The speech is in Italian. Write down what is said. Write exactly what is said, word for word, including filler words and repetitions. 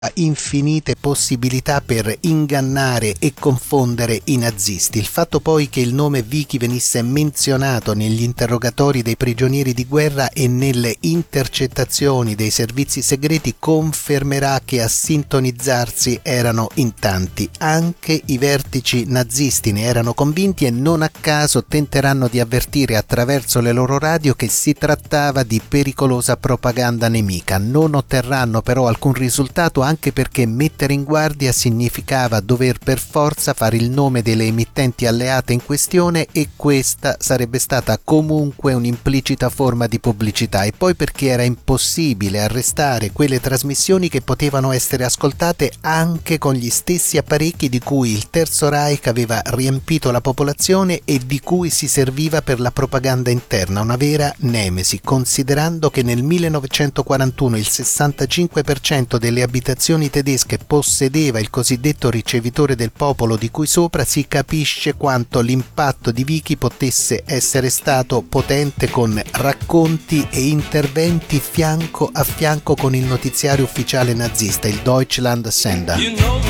infinite possibilità per ingannare e confondere i nazisti. Il fatto poi che il nome Vicky venisse menzionato negli interrogatori dei prigionieri di guerra e nelle intercettazioni dei servizi segreti confermerà che a sintonizzarsi erano in tanti. Anche i vertici nazisti ne erano convinti e non a caso tenteranno di avvertire attraverso le loro radio che si trattava di pericolosa propaganda nemica. Non otterranno però alcun risultato, anche perché mettere in guardia significava dover per forza fare il nome delle emittenti alleate in questione, e questa sarebbe stata comunque un'implicita forma di pubblicità, e poi perché era impossibile arrestare quelle trasmissioni che potevano essere ascoltate anche con gli stessi apparecchi di cui il Terzo Reich aveva riempito la popolazione e di cui si serviva per la propaganda interna, una vera nemesi, considerando che nel millenovecentoquarantuno il sessantacinque per cento delle abitazioni tedesche possedeva il cosiddetto ricevitore del popolo di cui sopra. Si capisce quanto l'impatto di Vicky potesse essere stato potente, con racconti e interventi fianco a fianco con il notiziario ufficiale nazista, il Deutschland Sender. You know